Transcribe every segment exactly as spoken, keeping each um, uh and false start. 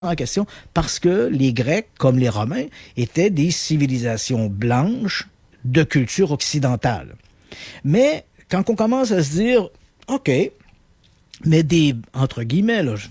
en question parce que les Grecs, comme les Romains, étaient des civilisations blanches de culture occidentale. Mais quand on commence à se dire, OK, mais des, entre guillemets, là, je,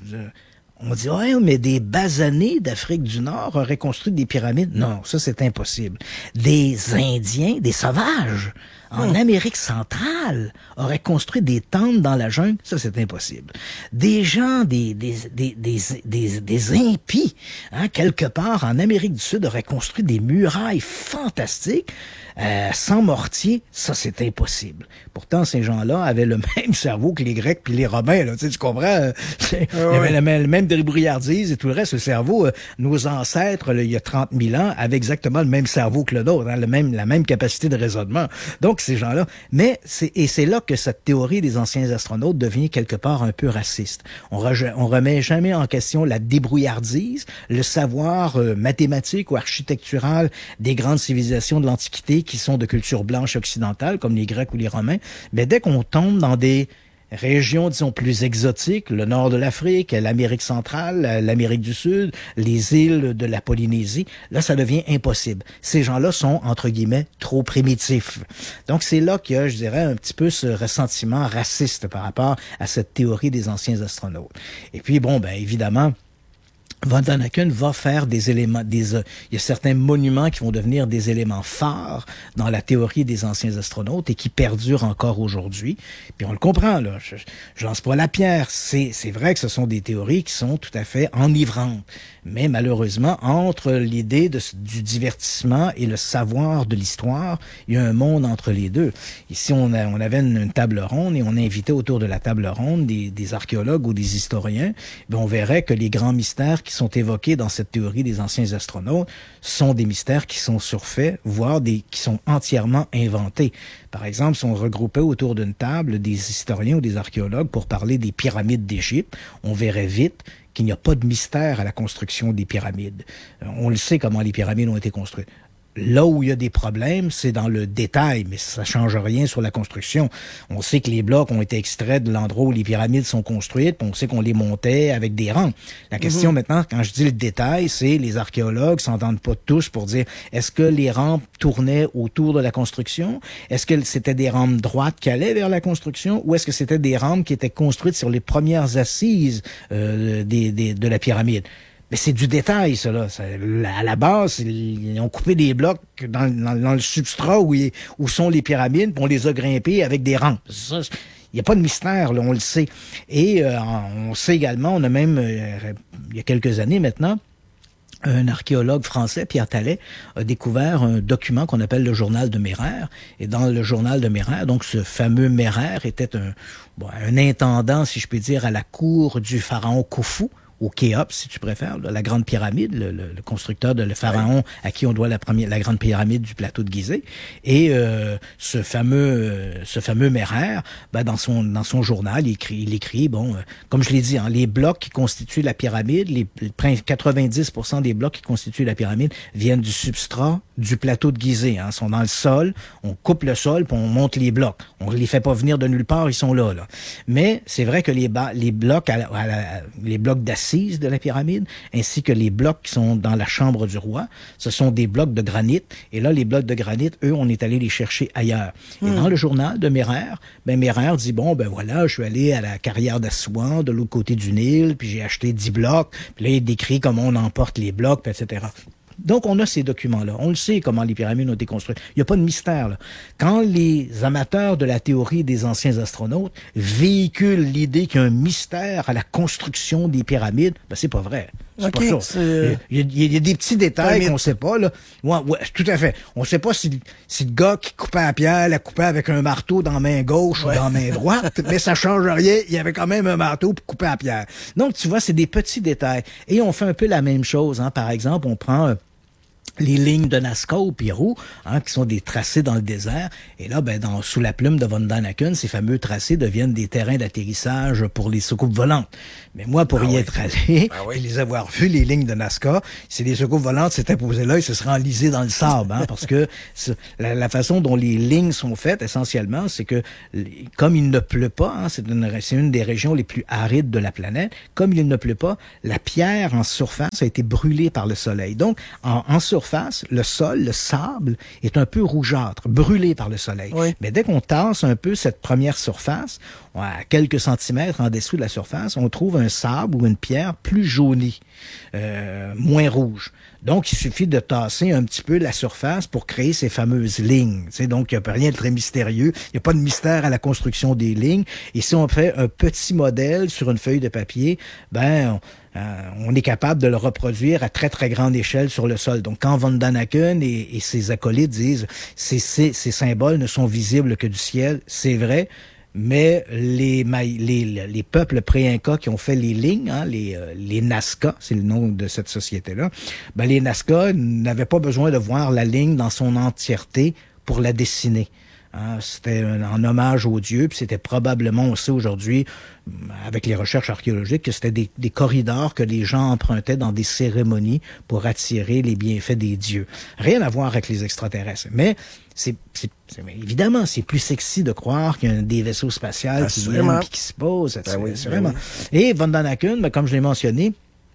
on dit, ouais, mais des basanés d'Afrique du Nord auraient construit des pyramides. Non, ça c'est impossible. Des Indiens, des sauvages, en Amérique centrale, auraient construit des tentes dans la jungle. Ça, c'est impossible. Des gens, des des des des des, des impies, hein, quelque part en Amérique du Sud, auraient construit des murailles fantastiques euh, sans mortier. Ça, c'est impossible. Pourtant, ces gens-là avaient le même cerveau que les Grecs puis les Romains. Là. Tu sais, tu comprends? Euh, il y avait le même, le même débrouillardise et tout le reste. Le cerveau, euh, nos ancêtres, là, il y a trente mille ans, avaient exactement le même cerveau que le nôtre, hein, le même, la même capacité de raisonnement. Donc, ces gens-là. Mais c'est et c'est là que cette théorie des anciens astronautes devient quelque part un peu raciste. On, re, on remet jamais en question la débrouillardise, le savoir euh, mathématique ou architectural des grandes civilisations de l'Antiquité qui sont de culture blanche occidentale, comme les Grecs ou les Romains. Mais dès qu'on tombe dans des régions, disons, plus exotiques, le nord de l'Afrique, l'Amérique centrale, l'Amérique du Sud, les îles de la Polynésie, là, ça devient impossible. Ces gens-là sont, entre guillemets, trop primitifs. Donc, c'est là qu'il y a, je dirais, un petit peu ce ressentiment raciste par rapport à cette théorie des anciens astronautes. Et puis, bon, ben évidemment, Von Däniken va faire des éléments, des, euh, il y a certains monuments qui vont devenir des éléments phares dans la théorie des anciens astronautes et qui perdurent encore aujourd'hui. Puis on le comprend, là. Je, je lance pas la pierre. C'est, c'est vrai que ce sont des théories qui sont tout à fait enivrantes. Mais malheureusement, entre l'idée de, du divertissement et le savoir de l'histoire, il y a un monde entre les deux. Ici, on, a, on avait une, une table ronde et on invitait autour de la table ronde des, des archéologues ou des historiens. Bien, on verrait que les grands mystères qui sont évoqués dans cette théorie des anciens astronautes sont des mystères qui sont surfaits, voire des qui sont entièrement inventés. Par exemple, si on regroupait autour d'une table des historiens ou des archéologues pour parler des pyramides d'Égypte, on verrait vite qu'il n'y a pas de mystère à la construction des pyramides. On le sait comment les pyramides ont été construites. Là où il y a des problèmes, c'est dans le détail, mais ça change rien sur la construction. On sait que les blocs ont été extraits de l'endroit où les pyramides sont construites, puis on sait qu'on les montait avec des rampes. La question mm-hmm. maintenant, quand je dis le détail, c'est les archéologues s'entendent pas tous pour dire est-ce que les rampes tournaient autour de la construction? Est-ce que c'était des rampes droites qui allaient vers la construction? Ou est-ce que c'était des rampes qui étaient construites sur les premières assises euh, des, des, de la pyramide? Mais c'est du détail, ça, là. Ça, à la base, ils ont coupé des blocs dans, dans, dans le substrat où, il, où sont les pyramides, puis on les a grimpés avec des rampes. Ça, il n'y a pas de mystère, là, on le sait. Et euh, on sait également, on a même, euh, il y a quelques années maintenant, un archéologue français, Pierre Tallet, a découvert un document qu'on appelle le journal de Méraire. Et dans le journal de Méraire, donc ce fameux Méraire était un, bon, un intendant, si je puis dire, à la cour du pharaon Khufu, au Khéops, si tu préfères, là, la grande pyramide, le, le, le constructeur de le pharaon ouais. à qui on doit la première, la grande pyramide du plateau de Gizeh. Et euh, ce fameux, euh, ce fameux Méraire, ben, dans son dans son journal, il écrit, il écrit, bon, euh, comme je l'ai dit, hein, les blocs qui constituent la pyramide, les, les quatre-vingt-dix pour cent des blocs qui constituent la pyramide viennent du substrat du plateau de Gizeh. Hein, sont dans le sol, on coupe le sol, puis on monte les blocs. On les fait pas venir de nulle part, ils sont là, là. Mais c'est vrai que les, ba- les blocs, à la, à la, les blocs d'acier de la pyramide, ainsi que les blocs qui sont dans la chambre du roi. Ce sont des blocs de granit. Et là, les blocs de granit, eux, on est allé les chercher ailleurs. Mmh. Et dans le journal de Méraire, ben Méraire dit, bon, ben voilà, je suis allé à la carrière d'Assouan, de l'autre côté du Nil, puis j'ai acheté dix blocs. Puis là, il décrit comment on emporte les blocs, puis et cetera. Donc, on a ces documents-là. On le sait comment les pyramides ont été construites. Il n'y a pas de mystère, là. Quand les amateurs de la théorie des anciens astronautes véhiculent l'idée qu'il y a un mystère à la construction des pyramides, ben, c'est pas vrai. C'est okay, pas ça. C'est... Il, y a, il y a des petits détails qu'on sait pas, là. Ouais, ouais, tout à fait. On sait pas si, si le gars qui coupait la pierre l'a coupé avec un marteau dans la main gauche ouais. ou dans la main droite, mais ça change rien. Il y avait quand même un marteau pour couper la pierre. Donc, tu vois, c'est des petits détails. Et on fait un peu la même chose, hein. Par exemple, on prend... Euh, les lignes de Nazca au Pérou, hein, qui sont des tracés dans le désert. Et là, ben, dans, sous la plume de von Daniken, ces fameux tracés deviennent des terrains d'atterrissage pour les soucoupes volantes. Mais moi, pour ah y oui. être allé, ah oui. et les avoir vu, les lignes de Nazca, si les soucoupes volantes s'étaient posées là, ils se seraient enlisés dans le sable, hein, parce que la, la façon dont les lignes sont faites, essentiellement, c'est que, comme il ne pleut pas, hein, c'est une, c'est une des régions les plus arides de la planète, comme il ne pleut pas, la pierre en surface a été brûlée par le soleil. Donc, en, en surface, le sol, le sable, est un peu rougeâtre, brûlé par le soleil. Oui. Mais dès qu'on tasse un peu cette première surface, à quelques centimètres en dessous de la surface, on trouve un sable ou une pierre plus jaunie, euh, moins rouge. Donc, il suffit de tasser un petit peu la surface pour créer ces fameuses lignes. Tu sais, donc, il n'y a rien de très mystérieux. Il n'y a pas de mystère à la construction des lignes. Et si on fait un petit modèle sur une feuille de papier, ben, on, Euh, on est capable de le reproduire à très, très grande échelle sur le sol. Donc, quand von Daniken et, et ses acolytes disent ces, ces, ces symboles ne sont visibles que du ciel, c'est vrai, mais les, les, les peuples pré-incas qui ont fait les lignes, hein, les, les Nazca, c'est le nom de cette société-là, ben, les Nazca n'avaient pas besoin de voir la ligne dans son entièreté pour la dessiner. Hein, c'était un, en hommage aux dieux, puis c'était probablement aussi aujourd'hui, avec les recherches archéologiques, que c'était des, des corridors que les gens empruntaient dans des cérémonies pour attirer les bienfaits des dieux. Rien à voir avec les extraterrestres. Mais c'est, c'est, c'est évidemment, c'est plus sexy de croire qu'il y a des vaisseaux spatials qui viennent et qui se posent. Ben oui, c'est vraiment. Oui. Et von Daniken, ben, comme je l'ai mentionné,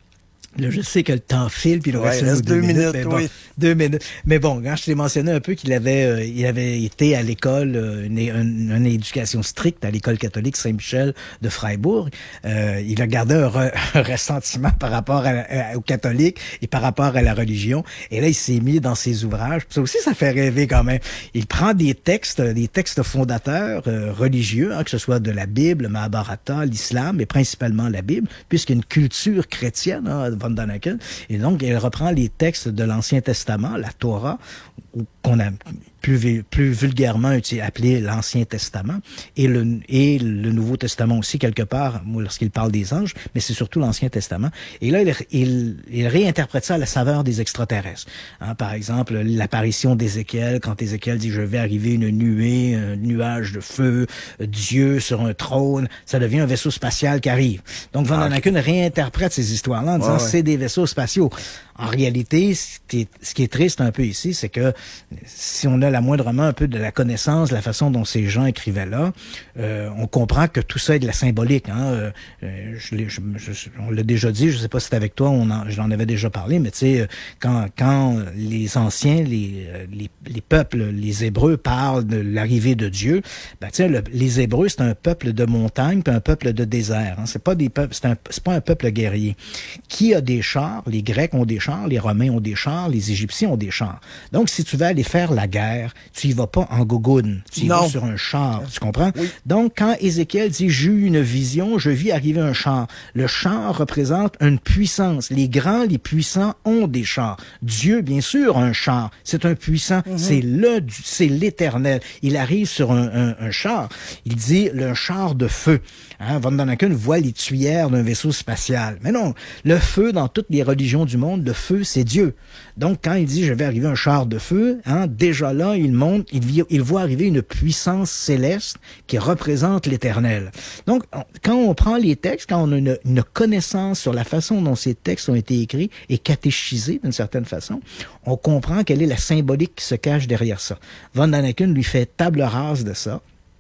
là, je sais que le temps file, puis il ouais, reste, reste deux, deux minutes. minutes mais bon, oui. Deux minutes. Mais bon, quand je t'ai mentionné un peu qu'il avait, euh, il avait été à l'école, euh, une, une, une éducation stricte à l'école catholique Saint-Michel de Freiburg, euh, il a gardé un, re, un ressentiment par rapport à, à, aux catholiques et par rapport à la religion. Et là, il s'est mis dans ses ouvrages. Ça aussi, ça fait rêver quand même. Il prend des textes, des textes fondateurs euh, religieux, hein, que ce soit de la Bible, Mahabharata, l'islam, mais principalement la Bible, puisqu'il y a une culture chrétienne, hein, von Daniken. Et donc, il reprend les textes de l'Ancien Testament, la Torah, qu'on a plus, plus vulgairement appelé l'Ancien Testament, et le, et le Nouveau Testament aussi, quelque part, lorsqu'il parle des anges, mais c'est surtout l'Ancien Testament. Et là, il, il, il réinterprète ça à la saveur des extraterrestres. Hein, par exemple, l'apparition d'Ézéchiel, quand Ézéchiel dit « Je vais arriver une nuée, un nuage de feu, Dieu sur un trône », ça devient un vaisseau spatial qui arrive. Donc, von Daniken réinterprète ces histoires-là en disant ouais, ouais. « C'est des vaisseaux spatiaux ». En réalité, ce qui, est, ce qui est triste un peu ici, c'est que si on a la moindrement un peu de la connaissance, de la façon dont ces gens écrivaient là, euh, on comprend que tout ça est de la symbolique. Hein. Euh, je, je, je, on l'a déjà dit, je sais pas si c'est avec toi, on en, j'en avais déjà parlé, mais tu sais, quand, quand les anciens, les, les, les peuples, les Hébreux parlent de l'arrivée de Dieu, ben tu sais, le, les Hébreux c'est un peuple de montagne puis un peuple de désert. Hein. C'est pas des peuples, c'est, un, c'est pas un peuple guerrier. Qui a des chars? Les Grecs ont des chars, les Romains ont des chars, les Égyptiens ont des chars. Donc, si tu veux aller faire la guerre, tu y vas pas en gogoune, tu y non. vas sur un char, tu comprends? Oui. Donc, quand Ézéchiel dit « j'ai eu une vision, je vis arriver un char », le char représente une puissance. Les grands, les puissants ont des chars. Dieu, bien sûr, a un char. C'est un puissant, mm-hmm. c'est le, c'est l'éternel. Il arrive sur un, un, un char. Il dit « le char de feu ». Hein, von Daniken voit les tuyères d'un vaisseau spatial. Mais non, le feu, dans toutes les religions du monde, le feu, c'est Dieu. Donc, quand il dit « je vais arriver un char de feu hein, », déjà là, il monte, il, vit, il voit arriver une puissance céleste qui représente l'éternel. Donc, on, quand on prend les textes, quand on a une, une connaissance sur la façon dont ces textes ont été écrits et catéchisés d'une certaine façon, on comprend quelle est la symbolique qui se cache derrière ça. Von Daniken lui fait table rase de ça.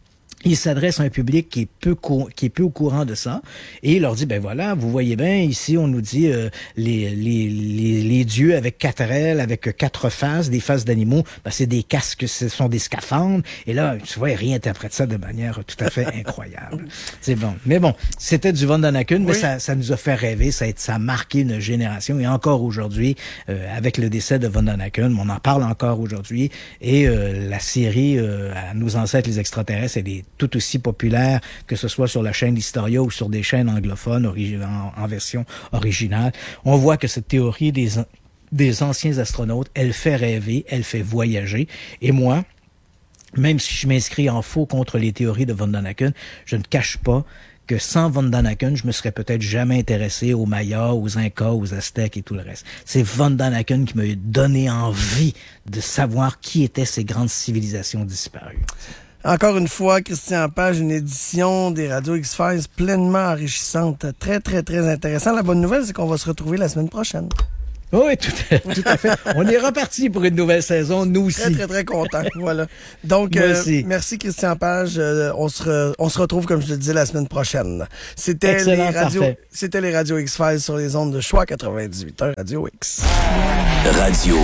Il s'adresse à un public qui est peu co- qui est peu au courant de ça et il leur dit ben voilà, vous voyez bien ici on nous dit euh, les, les les les dieux avec quatre ailes, avec quatre faces, des faces d'animaux, ben c'est des casques, ce sont des scaphandres et là tu vois il réinterprète ça de manière tout à fait incroyable. C'est bon. Mais bon, c'était du von Daniken, oui. mais ça ça nous a fait rêver, ça a, ça a marqué une génération et encore aujourd'hui euh, avec le décès de von Daniken, on en parle encore aujourd'hui et euh, la série euh, à nos ancêtres les extraterrestres, elle est tout aussi populaire que ce soit sur la chaîne Historia ou sur des chaînes anglophones origi- en, en version originale. On voit que cette théorie des, des anciens astronautes, elle fait rêver, elle fait voyager. Et moi, même si je m'inscris en faux contre les théories de von Daniken, je ne cache pas que sans Von Daniken, je me serais peut-être jamais intéressé aux Mayas, aux Incas, aux Aztèques et tout le reste. C'est Von Daniken qui m'a donné envie de savoir qui étaient ces grandes civilisations disparues. Encore une fois, Christian Page, une édition des Radio X-Files pleinement enrichissante. Très, très, très intéressant. La bonne nouvelle, c'est qu'on va se retrouver la semaine prochaine. Oui, tout à, tout à fait. On est reparti pour une nouvelle saison, nous aussi. Très, très, très content. Voilà. Donc, euh, merci Christian Page. Euh, on, se re, on se retrouve, comme je le disais, la semaine prochaine. C'était Excellent, les radios, c'était les Radio X-Files sur les ondes de Choix quatre-vingt-dix-huit heures Radio X. Radio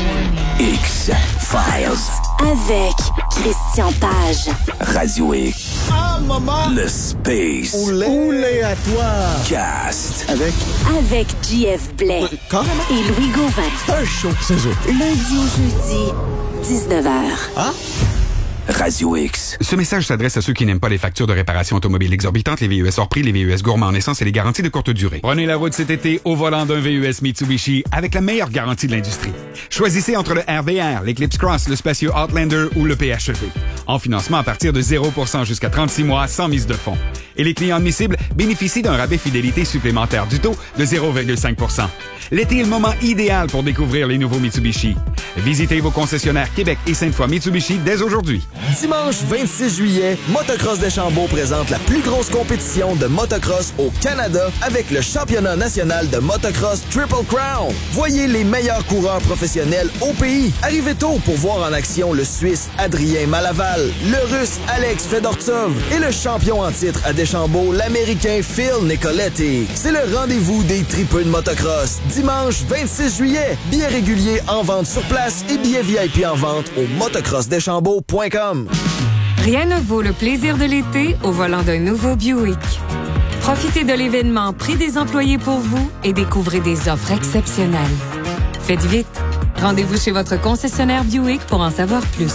X-Files. Avec Christian Page. Radio X. Ah, maman! Le Space. Oulé, Oulé à toi! Cast. Avec? Avec J F Blais. Carrément? Et Louis Gauvin. C'est un show, c'est ça. Lundi au jeudi, dix-neuf heures. Ah? Radio X. Ce message s'adresse à ceux qui n'aiment pas les factures de réparation automobile exorbitantes, les V U S hors prix, les V U S gourmands en essence et les garanties de courte durée. Prenez la route cet été au volant d'un V U S Mitsubishi avec la meilleure garantie de l'industrie. Choisissez entre le R V R, l'Eclipse Cross, le spacieux Outlander ou le P H E V. En financement à partir de zéro pour cent jusqu'à trente-six mois sans mise de fonds. Et les clients admissibles bénéficient d'un rabais fidélité supplémentaire du taux de zéro virgule cinq pour cent. L'été est le moment idéal pour découvrir les nouveaux Mitsubishi. Visitez vos concessionnaires Québec et Sainte-Foy Mitsubishi dès aujourd'hui. Dimanche vingt-six juillet, Motocross Deschambault présente la plus grosse compétition de motocross au Canada avec le championnat national de motocross Triple Crown. Voyez les meilleurs coureurs professionnels au pays. Arrivez tôt pour voir en action le Suisse Adrien Malaval, le Russe Alex Fedortsov et le champion en titre à Deschambault, l'Américain Phil Nicoletti. C'est le rendez-vous des tripeux de motocross. Dimanche vingt-six juillet, billets réguliers en vente sur place et billets V I P en vente au motocross deschambault point com. Rien ne vaut le plaisir de l'été au volant d'un nouveau Buick. Profitez de l'événement Prix des employés pour vous et découvrez des offres exceptionnelles. Faites vite. Rendez-vous chez votre concessionnaire Buick pour en savoir plus.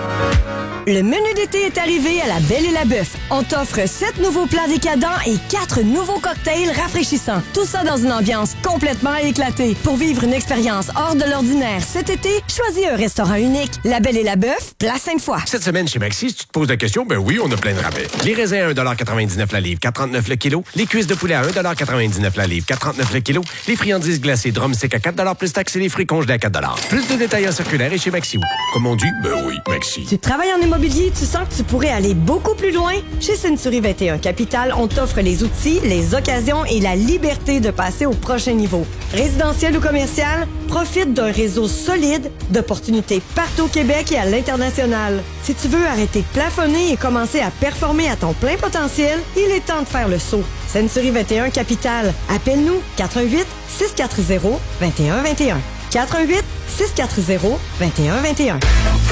Le menu d'été est arrivé à la Belle et la Bœuf. On t'offre sept nouveaux plats décadents et quatre nouveaux cocktails rafraîchissants. Tout ça dans une ambiance complètement éclatée. Pour vivre une expérience hors de l'ordinaire cet été, choisis un restaurant unique. La Belle et la Bœuf, Place Sainte-Foy. Cette semaine chez Maxi, si tu te poses la question, ben oui, on a plein de rabais. Les raisins à un dollar quatre-vingt-dix-neuf la livre, quatre trente-neuf le kilo. Les cuisses de poulet à un dollar quatre-vingt-dix-neuf la livre, quatre trente-neuf le kilo. Les friandises glacées drumstick à quatre dollars plus taxes et les fruits congelés à quatre dollars. Plus de détails en circulaire et chez Maxi. Comme on dit, ben oui, Maxi. Tu travailles en immobilier, tu sens que tu pourrais aller beaucoup plus loin? Chez Century vingt et un Capital, on t'offre les outils, les occasions et la liberté de passer au prochain niveau. Résidentiel ou commercial, profite d'un réseau solide d'opportunités partout au Québec et à l'international. Si tu veux arrêter de plafonner et commencer à performer à ton plein potentiel, il est temps de faire le saut. Century vingt et un Capital. Appelle-nous quatre un huit, six quatre zéro, deux un deux un. quatre un huit, six quatre zéro, deux un deux un.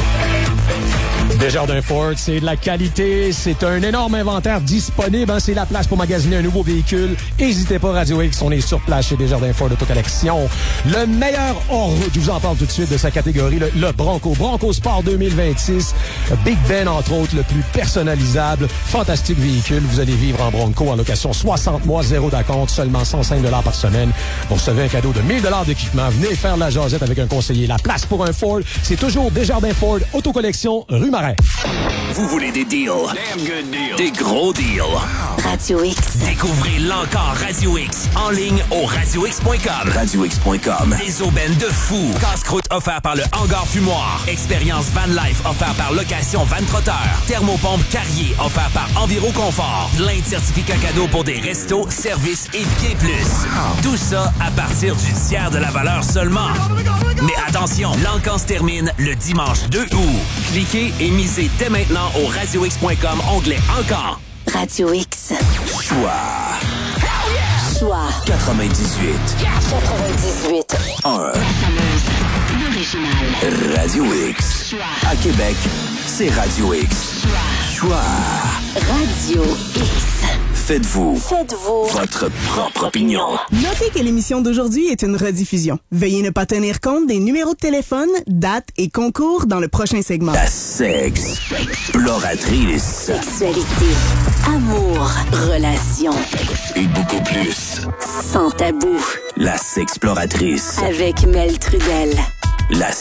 Desjardins Ford, c'est de la qualité, c'est un énorme inventaire disponible, hein, c'est la place pour magasiner un nouveau véhicule. N'hésitez pas, Radio X, on est sur place chez Desjardins Ford Autocollection. Le meilleur hors-route, je vous en parle tout de suite de sa catégorie, le, le Bronco. Bronco Sport deux mille vingt-six, Big Ben entre autres, le plus personnalisable, fantastique véhicule. Vous allez vivre en Bronco en location soixante mois, zéro d'acompte, seulement cent cinq dollars par semaine. Vous recevez un cadeau de mille dollars d'équipement. Venez faire la jasette avec un conseiller. La place pour un Ford, c'est toujours Desjardins Ford Autocollection, rue Marais. Vous voulez des deals? Damn good deals. Des gros deals. Radio X. Découvrez l'encore Radio X en ligne au radio x point com. radio x point com. Des aubaines de fou. Casse-croûte offert par le Hangar Fumoir. Expérience Van Life offert par Location Van Trotteur. Thermopompe Carrier offert par Enviro Confort. Plein de certificats cadeaux pour des restos, services et bien plus. Tout ça à partir du tiers de la valeur seulement. Mais attention, l'encan se termine le dimanche deux août. Cliquez et misez dès maintenant au radio x point com, onglet Encore. Radio X. Choix. Choix. quatre-vingt-dix-huit. quatre-vingt-dix-huit. un. L'original. Radio X. Choix. À Québec, c'est Radio X. Choix. Choix. Radio X. Faites-vous. Faites-vous. Votre propre opinion. Notez que l'émission d'aujourd'hui est une rediffusion. Veuillez ne pas tenir compte des numéros de téléphone, dates et concours dans le prochain segment. La sexploratrice. Sexualité. Amour. Relations. Et beaucoup plus. Sans tabou. La sexploratrice. Avec Mel Trudel. La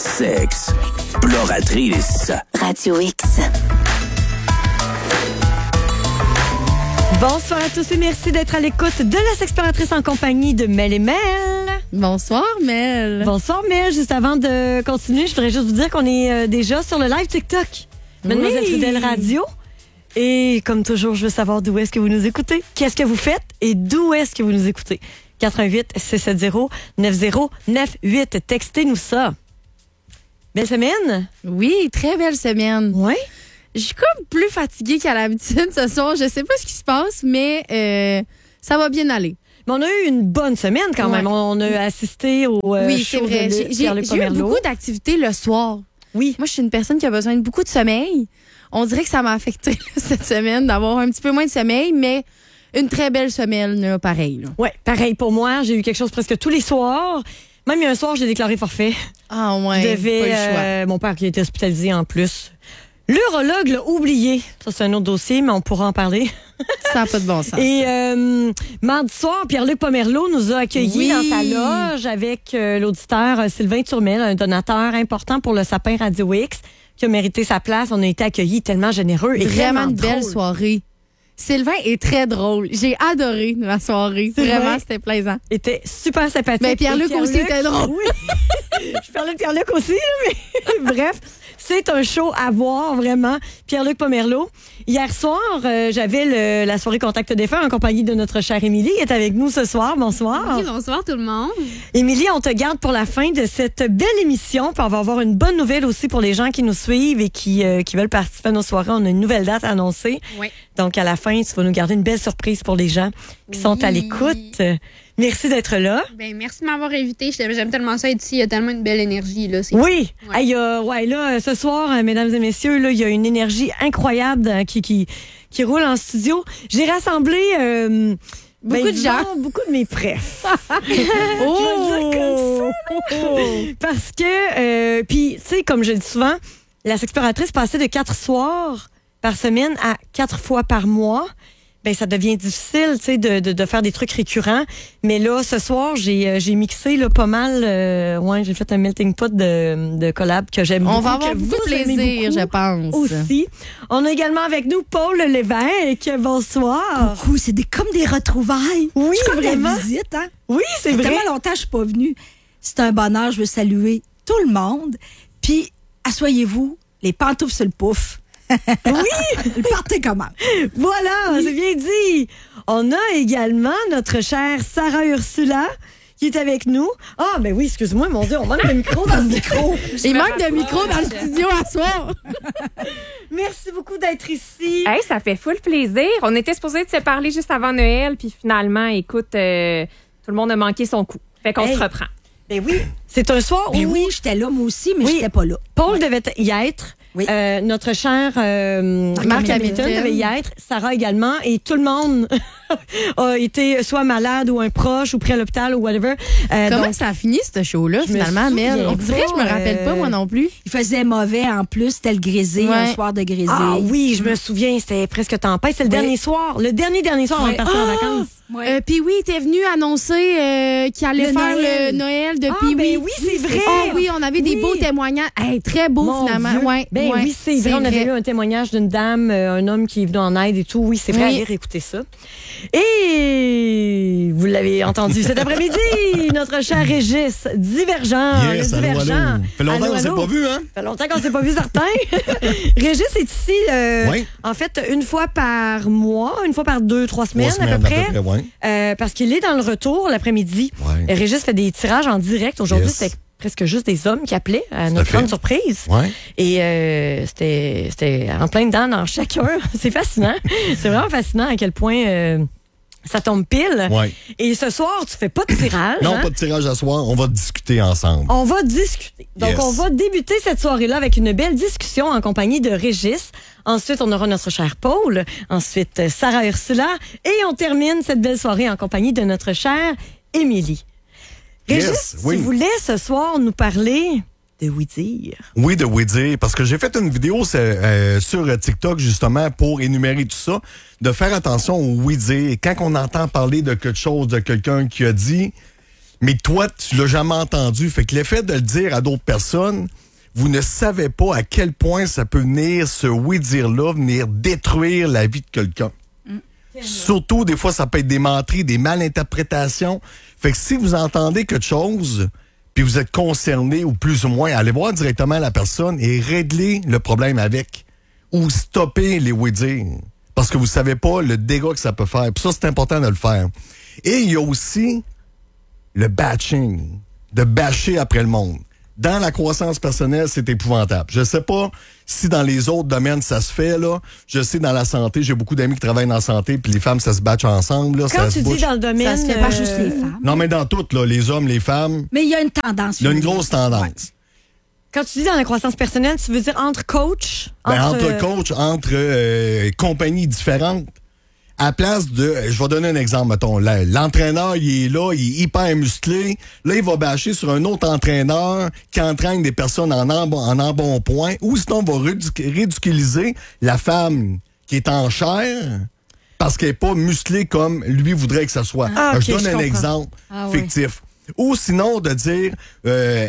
sexploratrice. Radio X. Bonsoir à tous et merci d'être à l'écoute de la Sexploratrice en compagnie de Mel et Mel. Bonsoir Mel. Bonsoir Mel. Juste avant de continuer, je voudrais juste vous dire qu'on est euh, déjà sur le live TikTok. Mademoiselle Oui. Trudel Radio. Et comme toujours, je veux savoir d'où est-ce que vous nous écoutez, qu'est-ce que vous faites et d'où est-ce que vous nous écoutez. quatre un huit, six sept zéro, neuf zéro neuf huit. Textez-nous ça. Belle semaine? Oui, très belle semaine. Ouais. Je suis comme plus fatiguée qu'à l'habitude ce soir. Je sais pas ce qui se passe, mais euh, ça va bien aller. Mais on a eu une bonne semaine quand Ouais. même. On a assisté au euh, oui, show c'est vrai. de J'ai, Luc, j'ai, Pierre-Luc j'ai eu Pomerleau. beaucoup d'activités le soir. Oui. Moi, je suis une personne qui a besoin de beaucoup de sommeil. On dirait que ça m'a affecté là, cette semaine d'avoir un petit peu moins de sommeil, mais une très belle semaine, là, pareil. Là. Ouais, pareil pour moi. J'ai eu quelque chose presque tous les soirs. Même il y a un soir, j'ai déclaré forfait. Ah ouais, Je devais, pas le choix. euh, mon père qui a été hospitalisé en plus. L'urologue l'a oublié. Ça, c'est un autre dossier, mais on pourra en parler. Ça n'a pas de bon sens. Et euh, mardi soir, Pierre-Luc Pomerleau nous a accueillis Oui. dans sa loge avec euh, l'auditeur euh, Sylvain Turmel, un donateur important pour le sapin Radio X, qui a mérité sa place. On a été accueillis tellement généreux et Vraiment une belle drôle. soirée. Sylvain est très drôle. J'ai adoré la soirée. C'est Vraiment, vrai. c'était plaisant. Était super sympathique. Mais Pierre-Luc Et aussi était drôle. Oui. Je parlais de Pierre-Luc aussi, là, mais bref, c'est un show à voir, vraiment. Pierre-Luc Pomerleau. Hier soir, euh, j'avais le- la soirée Contact défunt en compagnie de notre chère Émilie, qui est avec nous ce soir. Bonsoir. Oui, bonsoir tout le monde. Émilie, on te garde pour la fin de cette belle émission. Puis on va avoir une bonne nouvelle aussi pour les gens qui nous suivent et qui, euh, qui veulent participer à nos soirées. On a une nouvelle date annoncée. Oui. Donc, à la fin, tu vas nous garder une belle surprise pour les gens qui sont à Oui. l'écoute. Merci d'être là. Ben, merci de m'avoir invité. J'aime j'aime tellement ça être ici. Il y a tellement une belle énergie. Là. C'est- Oui. Ouais. Hey, euh, ouais, là, ce soir, euh, mesdames et messieurs, là, il y a une énergie incroyable euh, qui, qui, qui roule en studio. J'ai rassemblé euh, Beaucoup ben, de gens. disons, beaucoup de mes prefs. Oh! Je vais dire comme ça, là. Parce que, euh, puis, tu sais, comme je le dis souvent, la Sexploratrice passait de quatre soirs par semaine à quatre fois par mois. Ben, ça devient difficile, tu sais, de, de, de faire des trucs récurrents. Mais là, ce soir, j'ai, euh, j'ai mixé là, pas mal. Euh, ouais, j'ai fait un melting pot de, de collab que j'aime beaucoup. On va avoir que beaucoup de vous aimez plaisir, beaucoup je pense. aussi. On a également avec nous Paul Lévesque. Bonsoir. Coucou, c'est des, comme des retrouvailles. Oui, c'est comme vraiment. la visite, hein? Oui, c'est Ça fait vrai. tellement longtemps que je suis pas venue. C'est un bonheur, je veux saluer tout le monde. Puis, asseyez-vous, les pantoufles sur le pouf. Oui! Le party comment? Voilà, c'est bien dit. On a également notre chère Sarah Ursula qui est avec nous. Ah, ben oui, excuse-moi, mon Dieu, on manque de micro dans le micro. Il manque de micro dans le studio à soir. Merci beaucoup d'être ici. Hey, ça fait full plaisir. On était supposé de se parler juste avant Noël, puis finalement, écoute, euh, tout le monde a manqué son coup. Fait qu'on Hey. se reprend. Ben oui, c'est un soir Ben où oui, j'étais là, moi aussi, mais Oui. j'étais pas là. Paul devait y être. Oui. Euh, notre cher euh, Marc Marc Hamilton Hamilton. devait y être, Sarah également, et tout le monde a été soit malade ou un proche ou pris à l'hôpital ou whatever. Euh, Comment donc, ça a fini, ce show-là, Je me finalement, Mel? souviens On dirait que je me pas, rappelle euh, pas, moi non plus. Il faisait mauvais en plus, c'était le grisé, Ouais. un soir de grisé. ah oui, je me souviens, c'était presque tempête. C'est le Oui. dernier soir, le dernier dernier soir avant de Ouais. partir en Ah! vacances. Ouais. Euh, puis oui, t'es venu annoncer euh, qu'il allait Le faire Noël. le Noël de Ah, Pee-wee. ben oui, c'est vrai. Ah oui, on avait des Oui. beaux témoignages. Hey, très beau, Mon finalement. Dieu. Ouais, ben ouais, oui, c'est vrai. On avait eu un témoignage d'une dame, euh, un homme qui est venu en aide et tout. Oui, c'est vrai, Oui. allez réécouter ça. Et vous l'avez entendu cet après-midi, notre cher Régis, Divergent. Yes, le allô, Divergent. allô. Fait longtemps Allô, qu'on s'est allô. pas vu, hein? Ça fait longtemps qu'on s'est pas vu, certains. Régis est ici, euh, Oui. en fait, une fois par mois, une fois par deux, trois semaines, Trois à peu près. ouais. Euh, parce qu'il est dans le retour l'après-midi. Ouais. Et Régis fait des tirages en direct. Aujourd'hui, Yes. c'était presque juste des hommes qui appelaient, à Tout notre à fait. grande surprise. Ouais. Et euh, c'était c'était en plein dedans dans chacun. C'est fascinant. C'est vraiment fascinant à quel point euh, ça tombe pile. Ouais. Et ce soir, tu fais pas de tirage. Non, hein? pas de tirage à soir, on va discuter ensemble. On va discuter. Donc, Yes. on va débuter cette soirée-là avec une belle discussion en compagnie de Régis. Ensuite, on aura notre cher Paul. Ensuite, euh, Sarah Ursula. Et on termine cette belle soirée en compagnie de notre chère Émilie. Régis, Yes, oui. tu voulais ce soir nous parler de oui dire. Oui, de oui dire, parce que j'ai fait une vidéo c'est, euh, sur TikTok justement pour énumérer tout ça, de faire attention au oui dire. Quand on entend parler de quelque chose, de quelqu'un qui a dit, mais toi, tu l'as jamais entendu, fait que l'effet de le dire à d'autres personnes, vous ne savez pas à quel point ça peut venir, ce oui dire-là, venir détruire la vie de quelqu'un. Surtout, des fois, ça peut être des menteries, des malinterprétations. Fait que si vous entendez quelque chose, puis vous êtes concerné, ou plus ou moins, allez voir directement la personne et régler le problème avec. Ou stopper les oui-dire. Parce que vous savez pas le dégât que ça peut faire. Puis ça, c'est important de le faire. Et il y a aussi le batching. De bâcher après le monde. Dans la croissance personnelle, c'est épouvantable. Je sais pas si dans les autres domaines, ça se fait, là. Je sais, dans la santé, j'ai beaucoup d'amis qui travaillent dans la santé, puis les femmes, ça se batchent ensemble, là. Quand ça tu se dis bouche. dans le domaine... Ça se fait pas juste les femmes. Non, mais dans toutes, là. Les hommes, les femmes. Mais il y a une tendance. Il y a une grosse tendance. Ouais. Quand tu dis dans la croissance personnelle, tu veux dire entre coachs? Ben, entre, entre coachs, entre euh, compagnies différentes. À place de... Je vais donner un exemple, mettons. Là, l'entraîneur, il est là, il est hyper musclé. Là, il va bâcher sur un autre entraîneur qui entraîne des personnes en, en, en embonpoint. Ou sinon, on va ridiculiser la femme qui est en chair parce qu'elle n'est pas musclée comme lui voudrait que ça soit. Ah, okay, je donne je un comprends. exemple Ah, fictif. Oui. Ou sinon, de dire... Euh,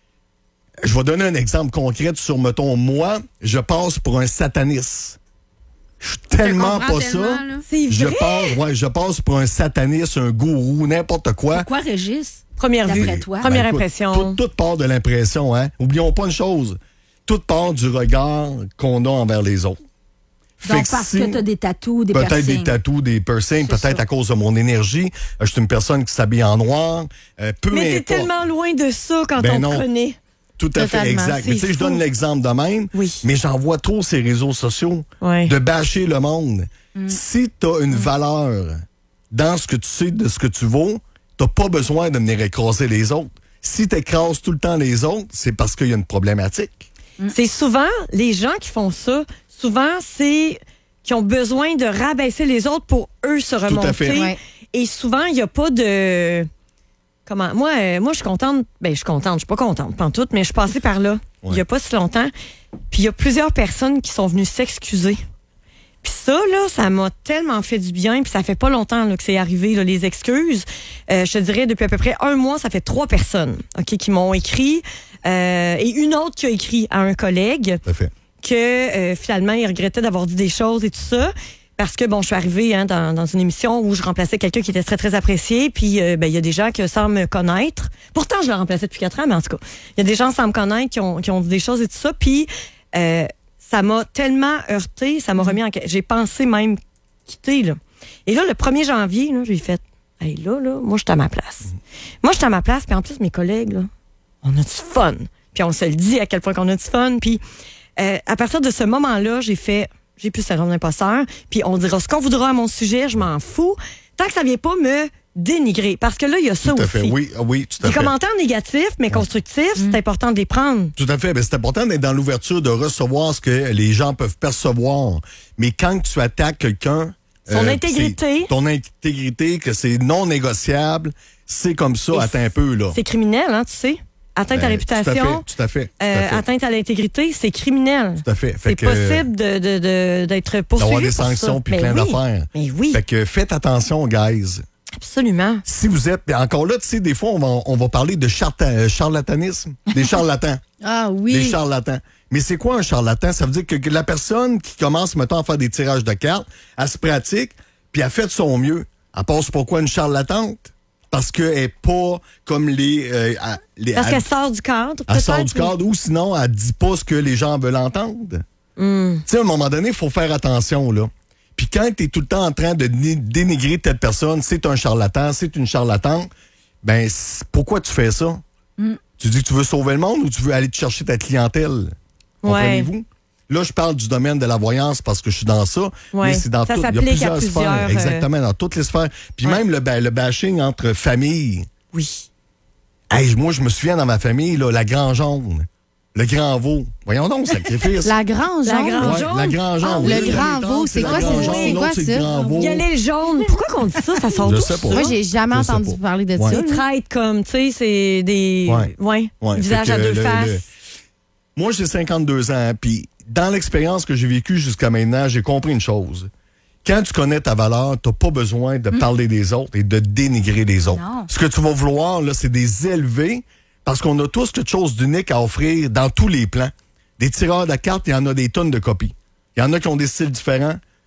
je vais donner un exemple concret sur, mettons, moi, je passe pour un sataniste. Je suis tellement pas tellement, ça. C'est Je vrai? passe, ouais, je passe pour un sataniste, un gourou, n'importe quoi. Pourquoi, Régis? Première vue. D'après toi? Première Ben, écoute, impression. Tout, tout part de l'impression, hein. Oublions pas une chose. Tout part du regard qu'on a envers les autres. Fait Donc, que parce si- que tu as des tatous, des Peut-être piercings. des tatous, des piercings, C'est peut-être ça. à cause de mon énergie. Euh, je suis une personne qui s'habille en noir. Euh, peu Mais t'es importe. tellement loin de ça quand Ben on non. te connaît. Tout à fait, Totalement, exact. Mais c'est tu sais, je fou. donne l'exemple de même, Oui. mais j'en vois trop ces réseaux sociaux Ouais. de bâcher le monde. Mm. Si tu as une valeur dans ce que tu sais, de ce que tu vaux, t'as pas besoin de venir écraser les autres. Si tu écrases tout le temps les autres, c'est parce qu'il y a une problématique. C'est souvent les gens qui font ça. Souvent, c'est qui ont besoin de rabaisser les autres pour eux se à remonter. fait. Ouais. Et souvent, il n'y a pas de... Comment? Moi, euh, moi je suis contente. Ben, je suis contente. Je suis pas contente, pantoute, mais je suis passée par là il Ouais. n'y a pas si longtemps. Puis il y a plusieurs personnes qui sont venues s'excuser. Puis ça, là, ça m'a tellement fait du bien. Puis ça fait pas longtemps là, que c'est arrivé, là, les excuses. Euh, je te dirais, depuis à peu près un mois, ça fait trois personnes ok, qui m'ont écrit. Euh, et une autre qui a écrit à un collègue Tout à fait. que euh, finalement, il regrettait d'avoir dit des choses et tout ça. Parce que, bon, je suis arrivée hein, dans, dans une émission où je remplaçais quelqu'un qui était très, très apprécié. Puis, euh, ben, il y a des gens qui semblent me connaître. Pourtant, je le remplaçais depuis quatre ans, mais en tout cas, il y a des gens qui semblent me connaître, qui ont, qui ont dit des choses et tout ça. Puis, euh, ça m'a tellement heurté, ça m'a remis en... J'ai pensé même quitter, là. Et là, le premier janvier, là, j'ai fait, hey, là, là, moi, je suis à ma place. Moi, je suis à ma place, puis en plus, mes collègues, là, on a du fun. Puis on se le dit à quel point qu'on a du fun. Puis euh, à partir de ce moment-là, j'ai fait, j'ai plus syndrome d'imposteur. Puis on dira ce qu'on voudra à mon sujet, je m'en fous. Tant que ça vient pas me dénigrer. Parce que là, il y a ça Tout à aussi. fait. Oui, oui, tout à Les fait. commentaires négatifs, mais constructifs, c'est important de les prendre. Tout à fait. Ben, c'est important d'être dans l'ouverture, de recevoir ce que les gens peuvent percevoir. Mais quand tu attaques quelqu'un... Son intégrité. c'est Ton intégrité, que c'est non négociable, c'est comme ça, Et attends un peu, là. C'est criminel, hein, tu sais. Atteinte à la Ben, tout à réputation, fait, tout à fait, tout à euh, fait. atteinte à l'intégrité, c'est criminel. Tout à fait. Fait C'est que, possible de, de, de, d'être poursuivi d'avoir des pour sanctions ça. puis Mais plein oui. d'affaires. Mais oui, Fait que faites attention, guys. absolument. Si vous êtes... puis encore là, tu sais, des fois, on va, on va parler de charta- euh, charlatanisme. Des charlatans. Ah oui. Des charlatans. Mais c'est quoi un charlatan? Ça veut dire que, que la personne qui commence, mettons, à faire des tirages de cartes, elle se pratique, puis elle fait de son mieux. Elle passe pourquoi une charlatante? Parce qu'elle n'est pas comme les... euh, à- les Parce elle- qu'elle sort du cadre, elle peut-être. sort du cadre, ou sinon, elle dit pas ce que les gens veulent entendre. Hmm. Tu sais, à un moment donné, il faut faire attention, là. Puis quand tu es tout le temps en train de dé- dénigrer telle personne, c'est un charlatan, c'est une charlatane, ben, c'est- pourquoi tu fais ça? Mm. Tu dis que tu veux sauver le monde ou tu veux aller te chercher ta clientèle? Comprenez-vous? Là, je parle du domaine de la voyance parce que je suis dans ça, Ouais. mais c'est dans Ça tout. Il y a s'applique à plusieurs plusieurs, sphères. euh, Exactement, dans toutes les sphères. Puis Ouais. même le, ba- le bashing entre familles. Oui. Hey, moi, je me souviens dans ma famille, là, la grand jaune, le grand veau. Voyons donc, sacrifice. La grange La jaune. grande Ouais, jaune. la grand jaune. Ah, Oui, le oui, grand oui, veau, c'est c'est la quoi, grand c'est- jaune, c'est l'autre, quoi c'est ça? le grand veau. Il y a les jaunes. Pourquoi qu'on dit ça? Ça sort Je d'où, sais pas. ça? Moi, j'ai jamais Je sais entendu pas. parler de Ouais. ça. Des traites comme, tu sais, c'est des... Ouais. Ouais. Ouais, Visage fait à que deux le- faces. le- Moi, j'ai cinquante-deux ans, puis dans l'expérience que j'ai vécue jusqu'à maintenant, j'ai compris une chose. Quand tu connais ta valeur, t'as pas besoin de parler des autres et de dénigrer les autres. Non. Ce que tu vas vouloir, là, c'est des élever, parce qu'on a tous quelque chose d'unique à offrir dans tous les plans. Des tireurs de cartes, il y en a des tonnes de copies. Il y en a qui ont des styles différents.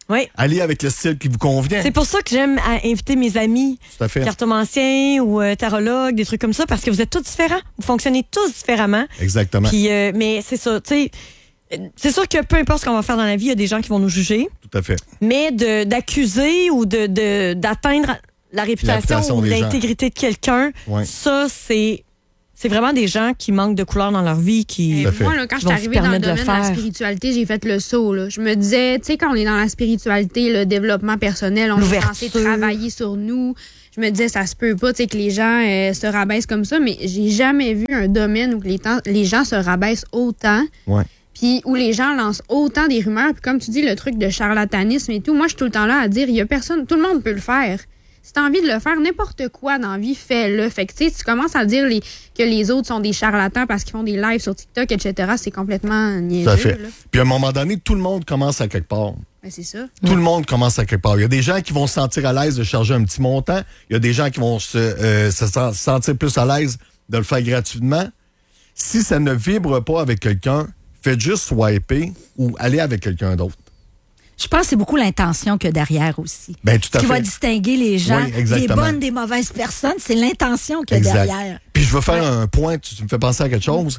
Oui. Allez avec le style qui vous convient. C'est pour ça que j'aime inviter mes amis, cartomanciens ou euh, tarologues, des trucs comme ça, parce que vous êtes tous différents. Vous fonctionnez tous différemment. Exactement. Puis, euh, mais c'est ça, tu sais, c'est sûr que peu importe ce qu'on va faire dans la vie, il y a des gens qui vont nous juger. Tout à fait. Mais de, d'accuser ou de, de, d'atteindre la réputation, la réputation ou l'intégrité gens. de quelqu'un, ouais. ça, c'est... C'est vraiment des gens qui manquent de couleur dans leur vie, qui Et Moi, là, quand je suis arrivée dans le domaine de, de la spiritualité, j'ai fait le saut. Là. Je me disais, tu sais, quand on est dans la spiritualité, le développement personnel, on est censé travailler sur nous. Je me disais, ça se peut pas, tu sais, que les gens euh, se rabaissent comme ça, mais j'ai jamais vu un domaine où les, temps, les gens se rabaissent autant. Ouais. Puis où les gens lancent autant des rumeurs. Puis comme tu dis, le truc de charlatanisme et tout, moi, je suis tout le temps là à dire, il y a personne, tout le monde peut le faire. Si t'as envie de le faire, n'importe quoi dans la vie, fais-le. Fait que, tu sais, tu commences à dire les, que les autres sont des charlatans parce qu'ils font des lives sur TikTok, et cetera. C'est complètement niaiseux. Ça fait. Là. Puis à un moment donné, tout le monde commence à quelque part. Ben, c'est ça. Tout ouais. le monde commence à quelque part. Il y a des gens qui vont se sentir à l'aise de charger un petit montant. Il y a des gens qui vont se, euh, se sentir plus à l'aise de le faire gratuitement. Si ça ne vibre pas avec quelqu'un, faites juste swiper ou aller avec quelqu'un d'autre. Je pense que c'est beaucoup l'intention qu'il y a derrière aussi. Ben, tout à Ce qui fait. va distinguer les gens, oui, les bonnes des mauvaises personnes, c'est l'intention qu'il y a exact. derrière. Puis je veux faire ouais. un point, tu me fais penser à quelque chose.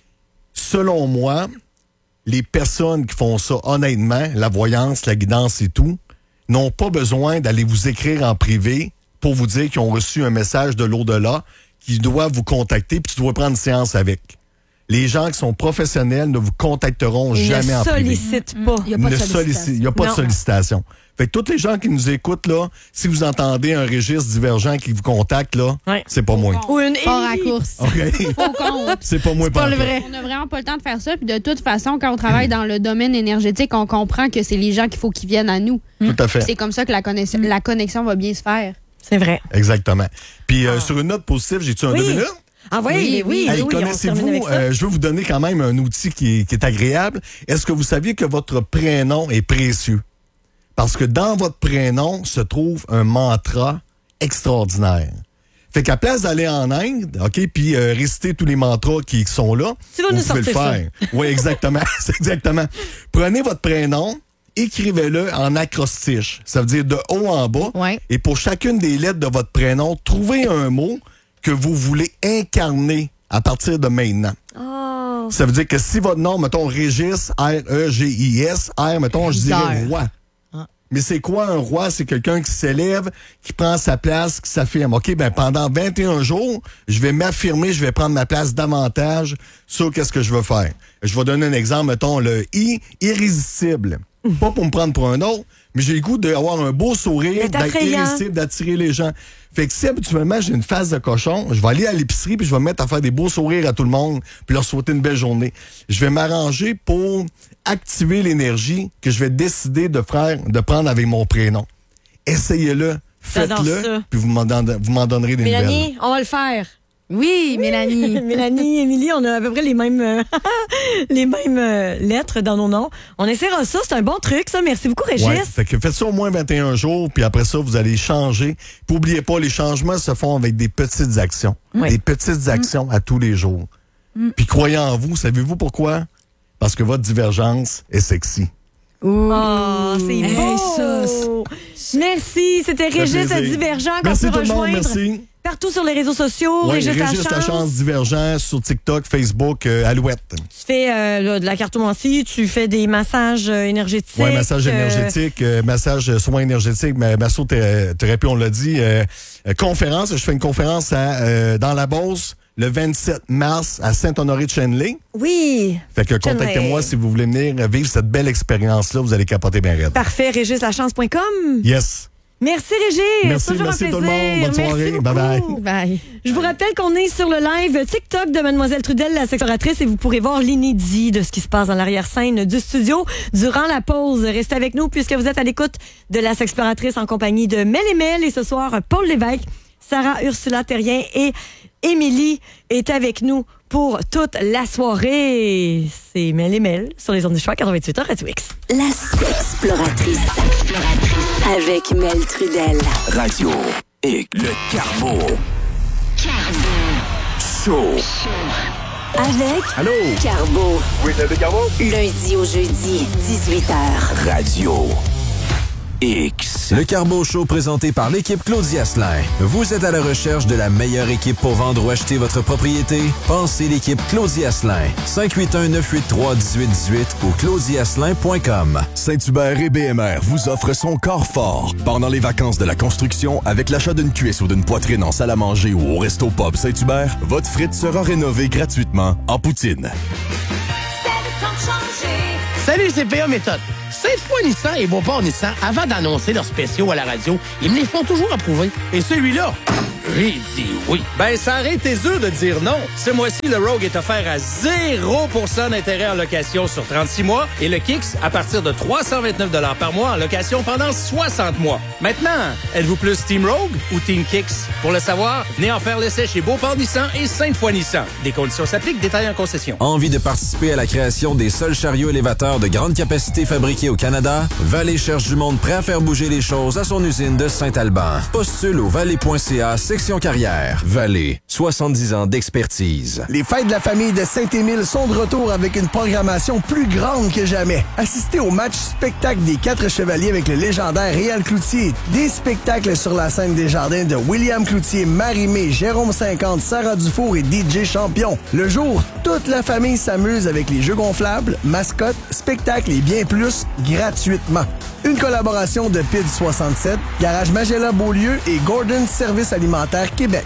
Selon moi, les personnes qui font ça honnêtement, la voyance, la guidance et tout, n'ont pas besoin d'aller vous écrire en privé pour vous dire qu'ils ont reçu un message de l'au-delà, qu'ils doivent vous contacter puis tu dois prendre une séance avec. Les gens qui sont professionnels ne vous contacteront Ils jamais en privé. Ils ne sollicitent pas. Il n'y a pas de sollicitation. Fait que tous les gens qui nous écoutent, là, si vous entendez un registre divergent qui vous contacte, là, ouais. c'est pas moi. Ou une hors à course. Okay. C'est pas moi. C'est pas le vrai. On n'a vraiment pas le temps de faire ça. Puis de toute façon, quand on travaille dans le domaine énergétique, on comprend que c'est les gens qu'il faut qu'ils viennent à nous. Tout à fait. C'est comme ça que la connexion, la connexion va bien se faire. C'est vrai. Exactement. Puis euh, ah. sur une note positive, j'ai-tu un oui. deux minutes? Ah oui, oui, oui. Hey, oui connaissez-vous, euh, je veux vous donner quand même un outil qui est, qui est agréable. Est-ce que vous saviez que votre prénom est précieux? Parce que dans votre prénom se trouve un mantra extraordinaire. Fait qu'à place d'aller en Inde, OK, puis euh, réciter tous les mantras qui sont là, tu vas vous nous pouvez le faire. Oui, exactement. C'est exactement. Prenez votre prénom, écrivez-le en acrostiche. Ça veut dire de haut en bas. Ouais. Et pour chacune des lettres de votre prénom, trouvez un mot que vous voulez incarner à partir de maintenant. Oh. Ça veut dire que si votre nom, mettons, Régis, R E G I S, R, mettons, je dirais roi. Ah. Mais c'est quoi un roi? C'est quelqu'un qui s'élève, qui prend sa place, qui s'affirme. OK, ben pendant vingt et un jours, je vais m'affirmer, je vais prendre ma place davantage sur qu'est-ce que je veux faire. Je vais donner un exemple, mettons, le I, irrésistible. Pas pour me prendre pour un autre, mais j'ai le goût d'avoir un beau sourire, d'être irrésistible, d'attirer les gens. Fait que si habituellement j'ai une face de cochon, je vais aller à l'épicerie puis je vais me mettre à faire des beaux sourires à tout le monde puis leur souhaiter une belle journée. Je vais m'arranger pour activer l'énergie que je vais décider de faire, de prendre avec mon prénom. Essayez-le, faites-le, puis vous m'en, vous m'en donnerez des Mélanie, nouvelles. Mélanie, on va le faire. Oui, Mélanie. Mélanie, Émilie, on a à peu près les mêmes euh, les mêmes euh, lettres dans nos noms. On essaiera ça, c'est un bon truc, ça. Merci beaucoup, Régis. Ouais, fait que faites ça au moins vingt et un jours, puis après ça, vous allez changer. Puis n'oubliez pas, les changements se font avec des petites actions. Ouais. Des petites actions mm. à tous les jours. Mm. Puis croyez en vous, savez-vous pourquoi? Parce que votre divergence est sexy. Ouh, oh, c'est hey, beau! Ça, merci, c'était Régis le Divergent qu'on merci peut tout rejoindre. Le monde, merci. Partout sur les réseaux sociaux, ouais, Régis, Régis la chance. la chance Divergent sur TikTok, Facebook, euh, Alouette. Tu fais euh, de la cartomancie, tu fais des massages euh, énergétiques. Oui, massage euh... énergétique, euh, massage soins énergétiques, massothérapie, on l'a dit. Euh, euh, conférence, je fais une conférence à, euh, dans la Beauce le vingt-sept mars à Saint-Honoré-de-Chênelay. Oui. Fait que contactez-moi si vous voulez venir vivre cette belle expérience-là, vous allez capoter bien raide. Parfait, régis la chance point com. Yes. Merci Régis. Merci, merci tout le monde. Bonne soirée. Bye bye. Bye. Je vous rappelle qu'on est sur le live TikTok de Mademoiselle Trudel, la sexploratrice, et vous pourrez voir l'inédit de ce qui se passe dans l'arrière-scène du studio durant la pause. Restez avec nous puisque vous êtes à l'écoute de la sexploratrice en compagnie de Mel et Mel, et ce soir, Paul Lévesque, Sarah Ursula Terrien et Émilie est avec nous pour toute la soirée. C'est Mel et Mel sur les ondes du choix quatre-vingt-huit heures Radio X. La sexploratrice. Avec Mel Trudel. Radio X. Le Carbo. Carbo. Show. Avec Allô? Carbo. Oui, c'est le Carbo. Lundi au jeudi, dix-huit heures. Radio X. Le Carbo Show présenté par l'équipe Claudia Asselin. Vous êtes à la recherche de la meilleure équipe pour vendre ou acheter votre propriété? Pensez l'équipe Claudia Asselin. cinq huit un, neuf huit trois, un huit un huit ou claudia asselin point com. Saint-Hubert et B M R vous offrent son corps fort. Pendant les vacances de la construction, avec l'achat d'une cuisse ou d'une poitrine en salle à manger ou au Resto Pub Saint-Hubert, votre frite sera rénovée gratuitement en poutine. Salut, c'est P A Méthode. Cette fois, Nissan et Beauport Nissan, avant d'annoncer leurs spéciaux à la radio, ils me les font toujours approuver. Et celui-là, j'ai dit oui. Ben, ça aurait été dur de dire non. Ce mois-ci, le Rogue est offert à zéro pour cent d'intérêt en location sur trente-six mois et le Kicks à partir de trois cent vingt-neuf dollars par mois en location pendant soixante mois. Maintenant, êtes-vous plus Team Rogue ou Team Kicks? Pour le savoir, venez en faire l'essai chez Beauport Nissan et Sainte-Foy Nissan. Des conditions s'appliquent, détails en concession. Envie de participer à la création des seuls chariots élévateurs de grande capacité fabriqués au Canada? Vallée cherche du monde prêt à faire bouger les choses à son usine de Saint-Alban. Postule au vallée point c a, section carrière. Vallée, soixante-dix ans d'expertise. Les fêtes de la famille de Saint-Émile sont de retour avec une programmation plus grande que jamais. Assistez au match spectacle des Quatre Chevaliers avec le légendaire Réal Cloutier. Des spectacles sur la scène des jardins de William Cloutier, Marie-Mé, Jérôme cinquante, Sarah Dufour et D J Champion. Le jour, toute la famille s'amuse avec les jeux gonflables, mascottes, spectacles et bien plus gratuitement. Une collaboration de P I D soixante-sept, Garage Magella Beaulieu et Gordon Service Alimentaire Québec.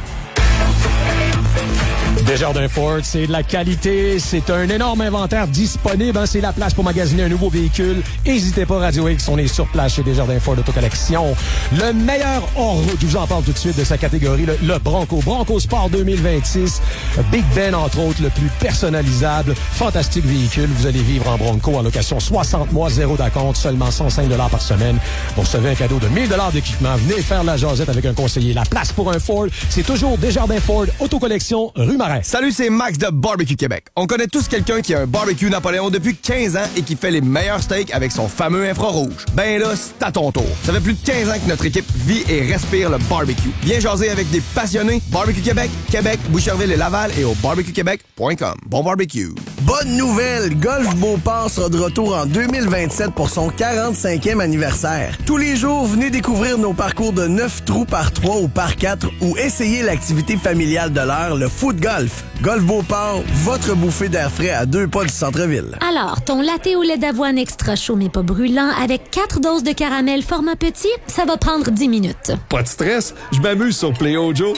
Desjardins Ford, c'est de la qualité, c'est un énorme inventaire disponible, hein, c'est la place pour magasiner un nouveau véhicule. N'hésitez pas, Radio X, on est sur place chez Desjardins Ford Autocollection. Le meilleur hors-route, je vous en parle tout de suite de sa catégorie, le, le Bronco. Bronco Sport deux mille vingt-six, Big Ben entre autres, le plus personnalisable, fantastique véhicule. Vous allez vivre en Bronco en location soixante mois, zéro d'acompte, seulement cent cinq dollars par semaine. Vous recevez un cadeau de mille dollars d'équipement. Venez faire la jasette avec un conseiller. La place pour un Ford, c'est toujours Desjardins Ford Autocollection, rue Marais. Salut, c'est Max de Barbecue Québec. On connaît tous quelqu'un qui a un barbecue Napoléon depuis quinze ans et qui fait les meilleurs steaks avec son fameux infrarouge. Ben là, c'est à ton tour. Ça fait plus de quinze ans que notre équipe vit et respire le barbecue. Viens jaser avec des passionnés. Barbecue Québec, Québec, Boucherville et Laval et au barbecue québec point com. Bon barbecue. Bonne nouvelle! Golf Beauport sera de retour en deux mille vingt-sept pour son quarante-cinquième anniversaire. Tous les jours, venez découvrir nos parcours de neuf trous par trois ou par quatre ou essayer l'activité familiale de l'heure, le foot golf. Golf Beauport, votre bouffée d'air frais à deux pas du centre-ville. Alors, ton latte au lait d'avoine extra chaud mais pas brûlant avec quatre doses de caramel format petit, ça va prendre dix minutes. Pas de stress, je m'amuse sur Play Ojo.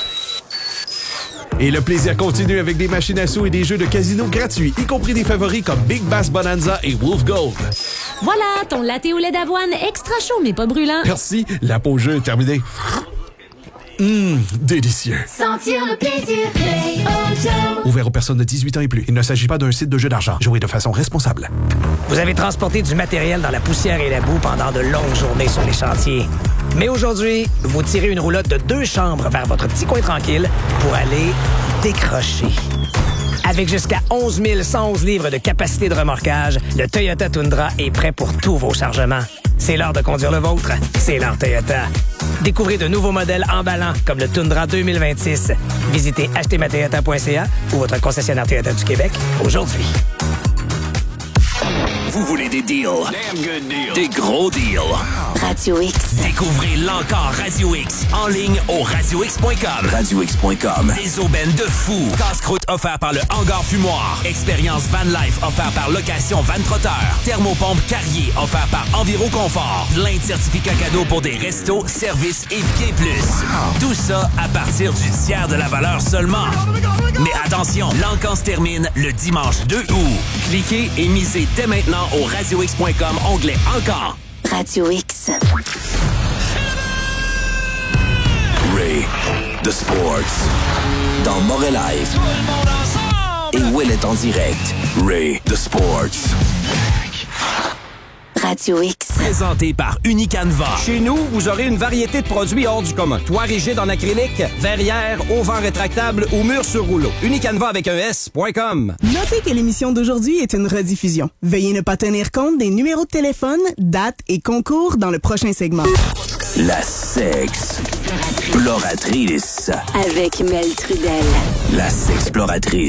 Et le plaisir continue avec des machines à sous et des jeux de casino gratuits, y compris des favoris comme Big Bass Bonanza et Wolf Gold. Voilà, ton latte au lait d'avoine extra chaud mais pas brûlant. Merci, la pause jeu est terminée. Hum, délicieux. Sentir le plaisir, Play Ojo. Ouvert aux personnes de dix-huit ans et plus. Il ne s'agit pas d'un site de jeu d'argent. Jouez de façon responsable. Vous avez transporté du matériel dans la poussière et la boue pendant de longues journées sur les chantiers. Mais aujourd'hui, vous tirez une roulotte de deux chambres vers votre petit coin tranquille pour aller décrocher. Avec jusqu'à onze mille cent onze livres de capacité de remorquage, le Toyota Tundra est prêt pour tous vos chargements. C'est l'heure de conduire le vôtre. C'est l'heure Toyota. Découvrez de nouveaux modèles emballants comme le Tundra deux mille vingt-six. Visitez acheter ma toyota point c a ou votre concessionnaire Toyota du Québec aujourd'hui. Vous voulez des deals? Damn good deals. Des gros deals. Radio X. Découvrez l'encore Radio X en ligne au radio x point com. radio x point com. Des aubaines de fou. Casse-croûte offert par le Hangar Fumoir. Expérience Van Life offert par Location Van Trotteur. Thermopompe Carrier offert par Enviro Confort. Plein de certificats cadeaux pour des restos, services et bien plus. Tout ça à partir du tiers de la valeur seulement. Mais attention, l'encan se termine le dimanche deux août. Cliquez et misez dès maintenant au radio x point com, onglet Encore. Radio X. Ray, The Sports. Dans Morel Live. Et Will est en direct. Ray, The Sports. Radio X. Présenté par Unicanva. Chez nous, vous aurez une variété de produits hors du commun. Toit rigide en acrylique, verrière, auvent rétractable ou mur sur rouleau. Unicanva avec un S point com. Notez que l'émission d'aujourd'hui est une rediffusion. Veuillez ne pas tenir compte des numéros de téléphone, dates et concours dans le prochain segment. La sexe exploratrice. Avec Mel Trudel. La sexploratrice.